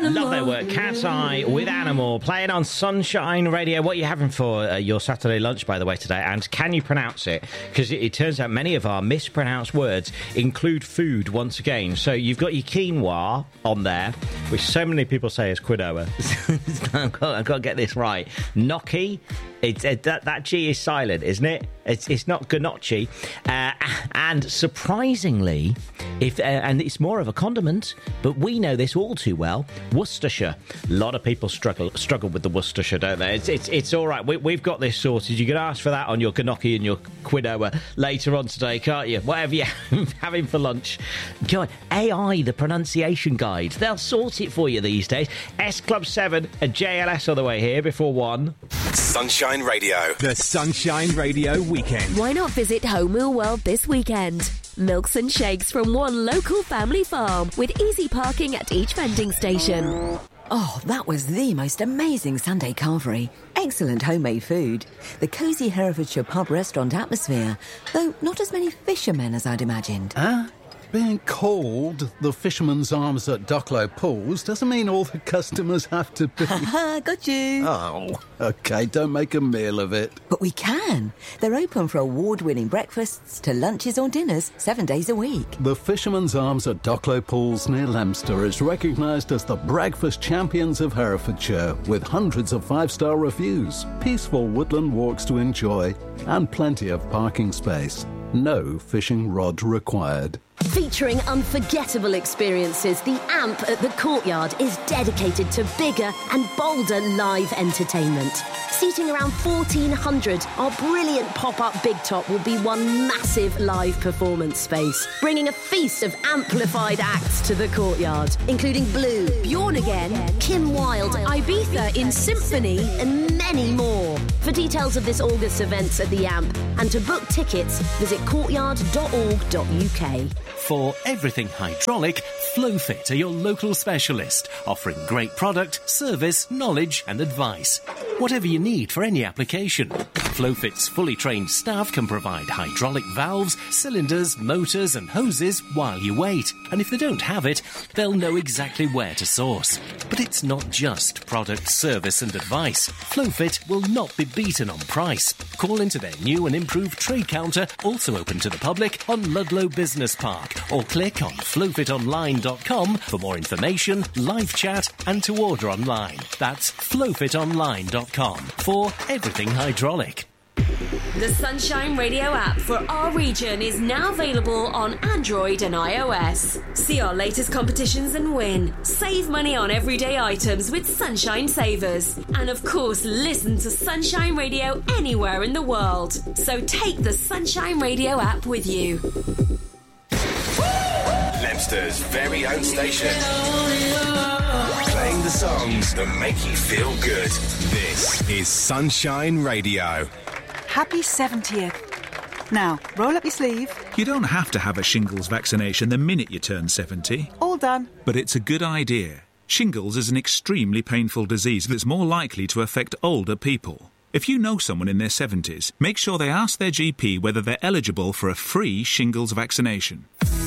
Love their work. Cat's Eye with Animal, playing on Sunshine Radio. What are you having for your Saturday lunch, by the way, today? And can you pronounce it? Because it turns out many of our mispronounced words include food once again. So you've got your quinoa on there, which so many people say is quinoa. I've got to get this right. Gnocchi. That G is silent, isn't it? It's not gnocchi. And surprisingly, and it's more of a condiment, but we know this all too well, Worcestershire. A lot of people struggle with the Worcestershire, don't they? It's all right. We've got this sorted. You can ask for that on your gnocchi and your quinoa later on today, can't you? Whatever you're having for lunch. God, AI, the pronunciation guide. They'll sort it for you these days. S Club 7 and JLS on the way here before 1. Sunshine Radio. The Sunshine Radio Weekend. Why not visit Home Wheel World this weekend? Milks and shakes from one local family farm with easy parking at each vending station. Oh, that was the most amazing Sunday carvery. Excellent homemade food. The cosy Herefordshire pub restaurant atmosphere, though not as many fishermen as I'd imagined. Being called the Fisherman's Arms at Ducklow Pools doesn't mean all the customers have to be... Got you. Oh, OK, don't make a meal of it. But we can. They're open for award-winning breakfasts to lunches or dinners 7 days a week. The Fisherman's Arms at Ducklow Pools near Leominster is recognised as the breakfast champions of Herefordshire, with hundreds of 5-star reviews, peaceful woodland walks to enjoy, and plenty of parking space. No fishing rod required. Featuring unforgettable experiences, the AMP at the Courtyard is dedicated to bigger and bolder live entertainment. Seating around 1,400, our brilliant pop-up Big Top will be one massive live performance space, bringing a feast of amplified acts to the Courtyard, including Blue, Bjorn Again, Kim Wilde, Ibiza in Symphony, and many more. For details of this August events at the AMP and to book tickets, visit courtyard.org.uk. For everything hydraulic, Flowfit are your local specialist, offering great product, service, knowledge and advice. Whatever you need for any application. Flowfit's fully trained staff can provide hydraulic valves, cylinders, motors and hoses while you wait. And if they don't have it, they'll know exactly where to source. But it's not just product, service and advice. Flowfit will not be beaten on price. Call into their new and improved trade counter, also open to the public, on Ludlow Business Park, or click on flowfitonline.com for more information, live chat and to order online. That's flowfitonline.com for everything hydraulic. The Sunshine Radio app for our region is now available on Android and iOS. See our latest competitions and win. Save money on everyday items with Sunshine Savers. And of course, listen to Sunshine Radio anywhere in the world. So take the Sunshine Radio app with you. Leominster's very own station. Playing the songs that make you feel good. This is Sunshine Radio. Happy 70th. Now, roll up your sleeve. You don't have to have a shingles vaccination the minute you turn 70. All done. But it's a good idea. Shingles is an extremely painful disease that's more likely to affect older people. If you know someone in their 70s, make sure they ask their GP whether they're eligible for a free shingles vaccination.